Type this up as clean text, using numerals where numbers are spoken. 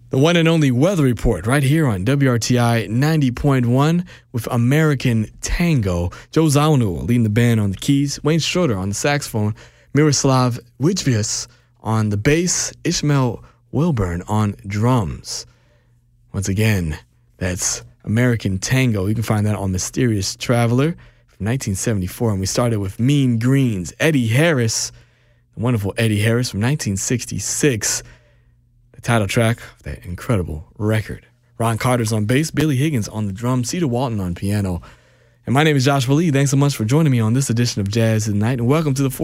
The one and only Weather Report right here on WRTI 90.1 with American Tango. Joe Zawinul leading the band on the keys, Wayne Schroeder on the saxophone, Miroslav Wijvius on the bass, Ishmael Wilburn on drums. Once again, that's American Tango. You can find that on Mysterious Traveler from 1974. And we started with Mean Greens, Eddie Harris, the wonderful Eddie Harris from 1966. The title track of that incredible record. Ron Carter's on bass, Billy Higgins on the drums, Cedar Walton on piano. And my name is Joshua Lee. Thanks so much for joining me on this edition of Jazz Tonight, and welcome to the